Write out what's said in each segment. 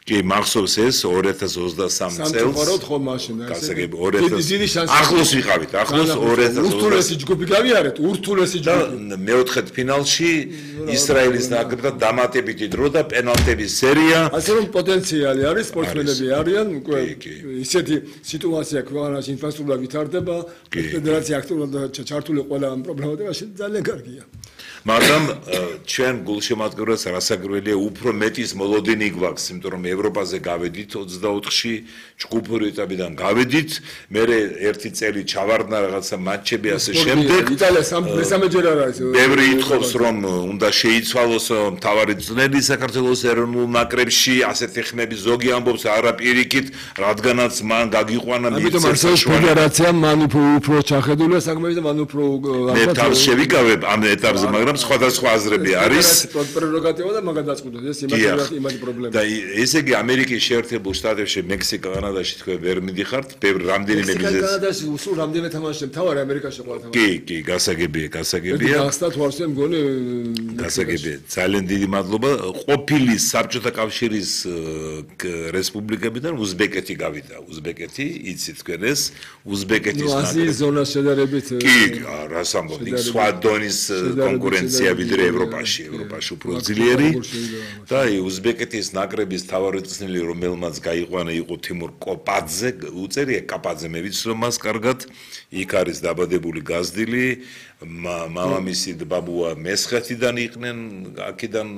კი, მახსოვს ეს 2023 წელს. სამწუხაროდ ხო მაშინ გასაგები 2000 ახლოს ვიყავით, ახლოს 2000 ურთულესი ჯგუფი გავიარეთ, ურთულესი ჯგუფი. მეოთხედ ფინალში ისრაელის ნაკრებთან დამატებითი დრო და პენალტების სერია. ასე რომ პოტენციალი არის, სპორტსმენები არიან, უკვე ისეთი სიტუაცია ქვეყანაში ინფრასტრუქტურა ვითარდება, ფედერაცია აქტიურად ჩართული ყველა ამ პრობლემებში ძალიან კარგია. მაგრამ ჩვენ გულშემატკივრებს რასაკვირველია უფრო მეტის მოლოდინი გვაქვს, იმიტომ რომ ევროპაზე გავედით 24-ში, ჯგუფური ეტაპიდან გავედით, მე ერთი წელი ჩავარდნა რაღაცა მატჩები ასე შემდეგ. იტალია მესამეჯერ არის. ბევრი ითხოვს რომ უნდა შეიცვალოს მთავარი წვლილი საქართველოს ეროვნულ ნაკრებში, ასეთი ხმები ზოგი ამბობს არა პირიქით, რადგანაც მან გაგიყვანა მიწა ფედერაცია მან უფრო ჩახედულია საქმეში და მან უფრო მე თავს შევიკავებ ამ ეტაპზე, მაგრამ სხვადასხვა აზრები არის. პრეროგატივა და მაგას დაწყვიტოს ეს იმათი პრობლემა. და ესე იგი ამერიკის შეერთებულ შტატებში, მექსიკა, კანადაში თქვენ ვერ მიდიხართ, ბევრი რამდენიმე მიზეზი. კანადაში სულ რამდენიმე თამაშია, მთავარი ამერიკაში ყველა თამაში. კი, გასაგებია. გასტა თვარზე მგონი გასაგებია. ძალიან დიდი მადლობა. ყოფილი საბჭოთა კავშირის რესპუბლიკებიდან უზბეკეთი გავიდა. უზბეკეთი, იცით თქვენ ეს, უზბეკეთის ნაკრები. აზიის ზონას შედარებით კი, რას ამბობ, იქ სხვა დონის კონკურენცია ვიდრე ევროპაში უფრო ძლიერი და უზბეკეთის ნაკრების თავარი წნილი რომელმაც გაიყვანა იყო თიმურ კოპაძე, უწერია კაპაძე, მე ვიცი რომ მას კარგად, იქ არის დაბადებული გაზრდილი, მამამისი ბაბუა მესხეთიდან იყვნენ, აქედან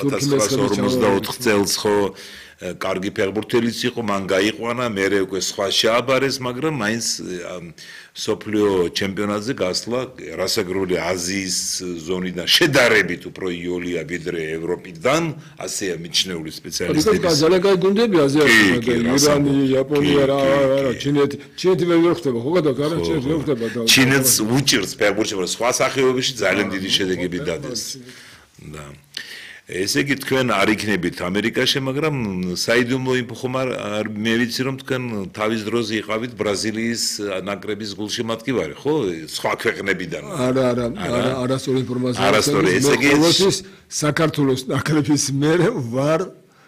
1954 წელს ხო კარგი ფეხბურთელიც იყო, მან გაიყვანა, მერე უკვე სხვა შეაბარეს, მაგრამ მაინც სოფლიო ჩემპიონატზე გასვლა რასაკვირველია აზიის ზონიდან შედარებით უფრო იოლია ვიდრე ევროპიდან, ასეა მიჩნეული სპეციალისტები. ძალიან კარგი გუნდები აზიაში, ირანი, იაპონია, ჩინეთი ვერ ხდება, ხო გადავთ, არა, ჩინეთი ვერ ხდება და ჩინეთს უჭირს ფეხბურთში, მაგრამ სხვა სახეობებში ძალიან დიდი შედეგები დადეს. და ესე იგი თქვენ არ იქნებით ამერიკაში, მაგრამ საიდუმლო ხომ მე ვიცი რომ თქვენ თავის დროზე იყავით ბრაზილიის ნაკრების გულშემატკივარი, ხო? სხვა ქვეყნებიდან. არა, არასწორი ინფორმაცია. არასწორი, ესე იგი საქართველოს ნაკრების მერე ვარ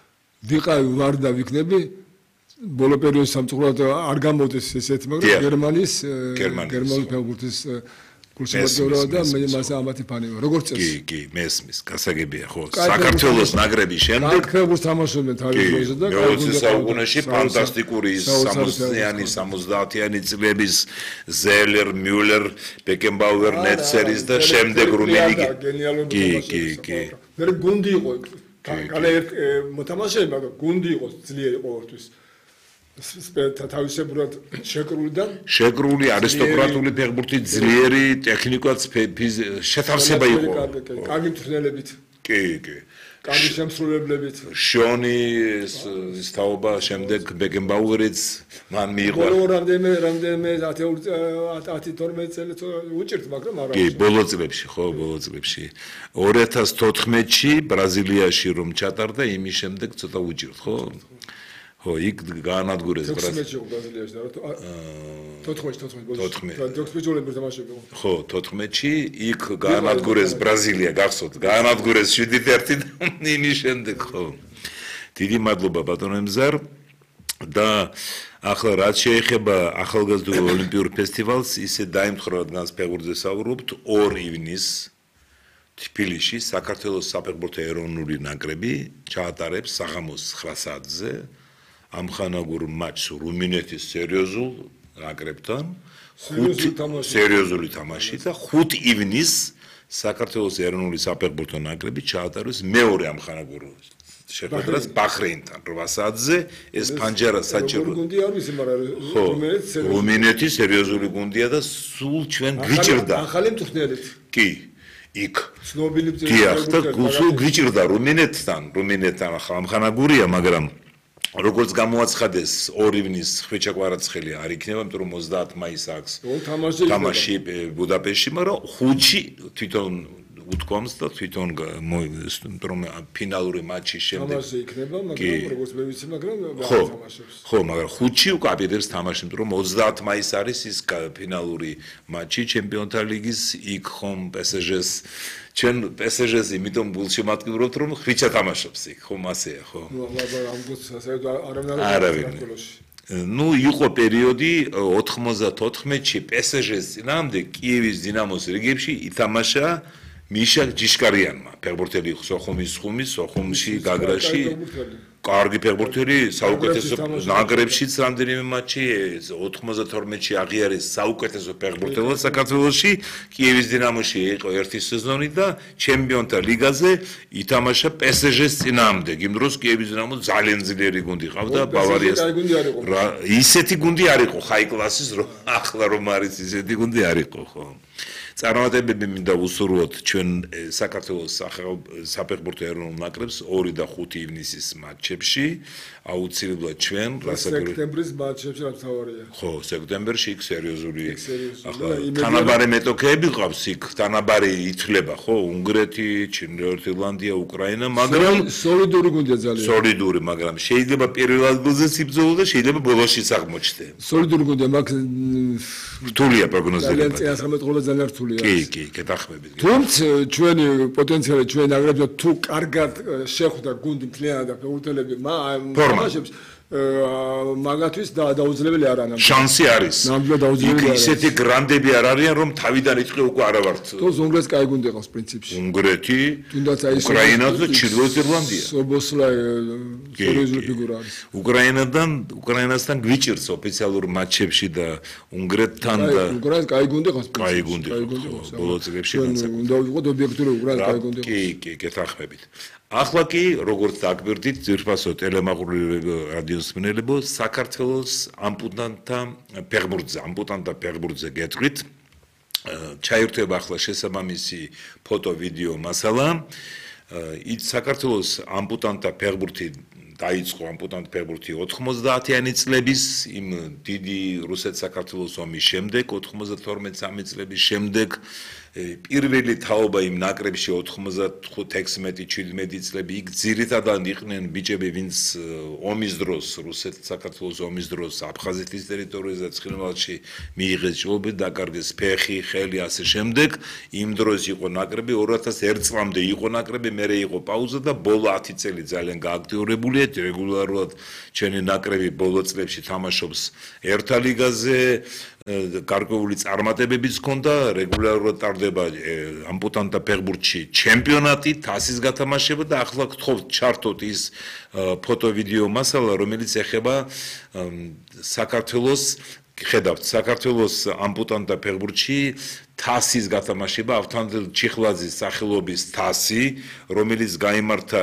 და ვიქნები ბოლო პერიოდის სამწუხაროდ არ გამოდის ესეთი, მაგრამ გერმანიის ფეხბურთის გულშემატკივარი და მე მას ამათი ფანი ვარ. როგორც წესი. კი, მესმის, გასაგებია, ხო. საქართველოს ნაკრების შემდეგ ფეხბურთს თამაშობენ თავის დროზე და მე-20 საუკუნეში ფანტასტიკური 60-იანი, 70-იანი წლების ზელერ, მიულერ, ბეკენბაუერ, ნეცერის და შემდეგ რუმინიკი. კი. მე გუნდი იყო. კალე მოთამაშეები, მაგრამ გუნდი იყო ძლიერი ყოველთვის. თავისებურად შეკრული არისტოკრატული ფეხბურთი ძლიერი ტექნიკაც შეთავსება იყო. კარგი მწვრთნელებით. კი. კარგი შემსრულებლებით. შონი სწავლა შემდეგ ბეკენბაუერიც მან მიიღო. რამდენიმე 10-12 წელი უჭირთ, მაგრამ არა. კი, ბოლო წლებში. 2014-ში ბრაზილიაში რომ ჩატარდა, იმის შემდეგ ცოტა უჭირთ, ხო? ხო, იქ გაანადგურეს ბრაზილიაში. 14-ში. ხო, 14-ში იქ გაანადგურეს ბრაზილია, გახსოვთ, გაანადგურეს 7-1 და იმის შემდეგ, ხო. დიდი მადლობა ბატონო ემზარ და ახლა რაც შეეხება ახალგაზრდა ოლიმპიურ ფესტივალს, ისე დაიმთხრო, რადგანაც ფეხბურთზე საუბრობთ, 2 ივნისს თბილისში საქართველოს საფეხბურთო ეროვნული ნაკრები ჩაატარებს საღამოს 9 საათზე ამხანაგურ მატჩს რუმინეთის სერიოზულ ნაკრებთან, სერიოზული თამაში და 5 ივნისს საქართველოს ეროვნული საფეხბურთო ნაკრები ჩაატარებს მეორე ამხანაგურ შეხვედრას ბაჰრეინთან 8 საათზე, ეს ფანჯარა საჭირო. გუნდი არის, მაგრამ რუმინეთის სერიოზული გუნდია და სულ ჩვენ გვიჭირდა. ახალი მწვრთნელით. კი. იქ ცნობილი და გუსულ გვიჭირდა რუმინეთთან ახლა ამხანაგურია, მაგრამ როგორც გამოაცხადეს 2 ივნისს ხვიჩაკვარაცხელი არ იქნება, იმიტომ რომ 30 მაისს აქვს თამაში ბუდაპეშტში, მაგრამ 5-ში თვითონ უთქვამს და თვითონ რომ ფინალური მატჩის შემდეგ თამაში იქნება, მაგრამ როგორც მე ვიცი, მაგრამ თამაშობს. ხო, მაგრამ 5-ში უკვე აპირებს თამაშს, რომ 30 მაისს არის ის ფინალური მატჩი ჩემპიონთა ლიგის იქ ხომ PSG-ს ჩვენ PSG-ს იმიტომ გულშემატკივრობთ, რომ ხვიჩა თამაშობს იქ, ხომ ასეა, ხო? ნუ ამბობს არავინ ნუ იყო პერიოდი 94-ში PSG-ს წინააღმდეგ კიევის დინამოს რიგებში ითამაშა მიშა ჯიშკარიანმა, ფეხბურთელი სოხუმში გაგრაში კარგი ფეხბურთელი, საუკეთესო ნაკრებშიც რამდენიმე მატჩი 92-ში აღიარეს საუკეთესო ფეხბურთელად საქართველოში, კიევის დინამოში იყო ერთი სეზონი და ჩემპიონთა ლიგაზე ითამაშა PSG-ს წინააღმდეგ. იმ დროს კიევის დინამო ძალიან ძლიერი გუნდი ყავდა ბავარიას. ისეთი გუნდი არ იყო ჰაი კლასის, რომ ახლა რომ არის ისეთი გუნდი არ იყო, ხო? წარმატებები მინდა ვუსურვოთ ჩვენ საქართველოს საფეხბურთო ეროვნულ ნაკრებს 2 და 5 ივნისის მატჩებში აუცილებლად ჩვენ სექტემბრის მატჩებში რაცავარია ხო სექტემბერში იქ სერიოზული ახლა თანაბარი მეტოქეები ყავს იქ თანაბარი ითვლება ხო უნგრეთი ჩრდილოეთ ირლანდია უკრაინა მაგრამ სოლიდური გუნდია ძალიან სოლიდური მაგრამ შეიძლება პირველ ადგილზე იბრძოლოს და შეიძლება ბოლოსიც აღმოჩნდეს სოლიდური გუნდია მაგ რთულია პროგნოზირება ძალიან 19 ყოლა ძალიან რთულია კი გეთახმებით თუმცა ჩვენი პოტენციალი ჩვენ აგრეთვე თუ კარგად შეხვდა გუნდი მთლიანად და ფეხბურთელები თამაშობს მაგათვის დაუძლებელი არ არის შანსი არის იქ ისეთი გრანდები არ არიან რომ თავიდან იწყე უკვე არა ვართ თოს უნგრეთს კაი გუნდი ყავს პრინციპში უნგრეთი თუნდაც აი უკრაინა და ჩრდილოეთ ირლანდია სობოსლაი სერიოზული ფიგურა არის უკრაინასთან გვიჭირს ოფიციალურ მატჩებში და უნგრეთთან და უკრაინა კაი გუნდი ყავს კაი გუნდი ბოლო წლებში განსაკუთრებით უნდა ვიყოთ ობიექტური უკრაინა კაი გუნდი კი გეთახმებით ახლა კი როგორც დაგბირდით ძირფასო ტელემაყურებელო რადიოს მსმენელებო საქართველოს ამპუტანტთა ფეხბურთზე გეტყვით ჩაირთვება ახლა შესაბამისი ფოტო ვიდეო მასალა საქართველოს ამპუტანტთა ფეხბურთი დაიწყო ამპუტანტთა ფეხბურთი 90-იანი წლების იმ დიდი რუსეთ-საქართველოს ომის შემდეგ 92-93 წლების შემდეგ პირველი თაობა იმ ნაკრებში 95-16-17 წლები იქ ძირითადად იყვნენ ბიჭები ვინც ომის დროს რუსეთ-საქართველოს ომის დროს აფხაზეთის ტერიტორიაზე ცხინვალში მიიღეს ჭრილობები დაკარგეს ფეხი ხელი ასე შემდეგ იმ დროს იყო ნაკრები 2001 წლამდე იყო ნაკრები მერე იყო პაუზა და ბოლო 10 წელი ძალიან გააქტიურებულია რეგულარულად ჩვენი ნაკრები ბოლო წლებში თამაშობს ერთა ლიგაზე გარკვეული წარმატებებიც ჰქონდა რეგულარულად ტარდება ამპუტანტთა ფეხბურთში ჩემპიონატი თასის გათამაშება და ახლა გთხოვთ ჩართოთ ის ფოტო ვიდეო მასალა რომელიც ეხება საქართველოს ხედავთ საქართველოს ამპუტანტთა ფეხბურთში თასის გათამაშება ავთანდილ ჩიხლაძის სახელობის თასი რომელიც გაიმართა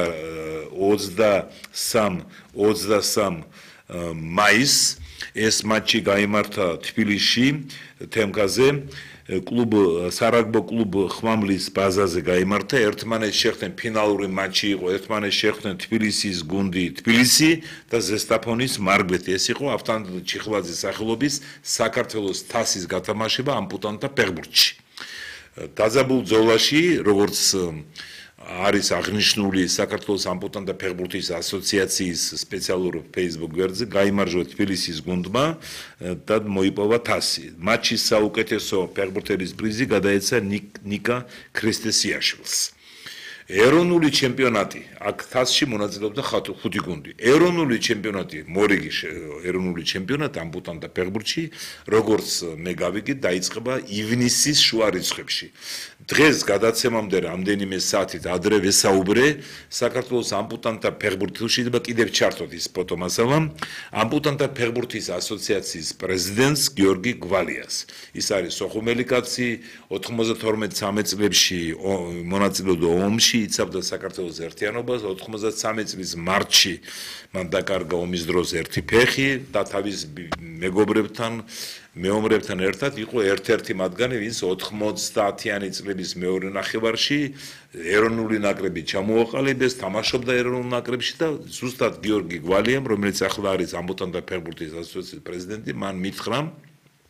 23 მაისს ეს მატჩი გაიმართა თბილისში თემკაზე კლუბ სარაგბო კლუბ ხმამლის ბაზაზე გაიმართა ერთმანეთს შეხვდნენ ფინალური მატჩი იყო ერთმანეთს შეხვდნენ თბილისის გუნდი თბილისი და ზესტაფონის მარგვეთი ეს იყო ავთანდილ ჩიხლაძის სახელობის საქართველოს თასის გათამაშება ამპუტანტთა ფეხბურთში დაძაბულ ბრძოლაში როგორც არის აღნიშნული საქართველოს ამპუტანტთა ფეხბურთის ასოციაციის სპეციალურ Facebook გვერდზე გაიმარჯვა თბილისის გუნდმა და მოიპოვა თასი. მატჩის საუკეთესო ფეხბურთელის პრიზი გადაეცა ნიკა ქრისტესიაშვილს. ეროვნული ჩემპიონატი აქ თასში მონაწილეობდა 5 გუნდი. ეროვნული ჩემპიონატი მორიგი ეროვნული ჩემპიონატი ამპუტანტთა ფეხბურთში როგორც მე გავიგე დაიწყება ივნისის შუა რიცხვებში. დღეს გადაცემამდე რამდენიმე საათით ადრე ვესაუბრე საქართველოს ამპუტანტთა ფეხბურთში შეიძლება კიდევ ჩართოთ ის ფოტო მასალა ამპუტანტთა ფეხბურთის ასოციაციის პრეზიდენტს გიორგი გვალიას ის არის სოხუმელი კაცი 92-13 წლებში მონაწილეობდა ომში იცავდა საქართველოს ერთიანობას 93 წლის მარტში მან დაკარგა ომის დროს ერთი ფეხი და თავის მეგობრებთან მეომრებთან ერთად იყო ერთ-ერთი მათგანი ვინც 90-იანი წლების მეორე ნახევარში ეროვნული ნაკრები ჩამოაყალიბეს თამაშობდა ეროვნულ ნაკრებში და ზუსტად გიორგი გვალიამ რომელიც ახლა არის ამპუტანტთა ფეხბურთის ასოციაციის პრეზიდენტი მან მითხრა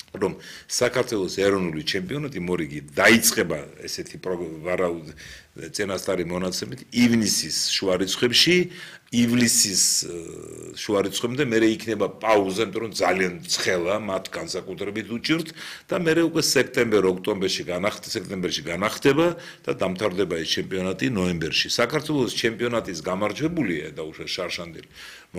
რომ საქართველოს ეროვნული ჩემპიონატი მორიგი დაიწყება ესეთი წინასწარი მონაცემით ივნისის შუა რიცხვებში, ივლისის შუა რიცხვამდე მე იქნება პაუზა, იმიტომ რომ ძალიან ცხელა მათ განსაკუთრებით უჭირთ და მე უკვე სექტემბერ-ოქტომბერში განახდება და დამთავრდება ეს ჩემპიონატი ნოემბერში. საქართველოს ჩემპიონატის გამარჯვებულია და უშა შარშანდილი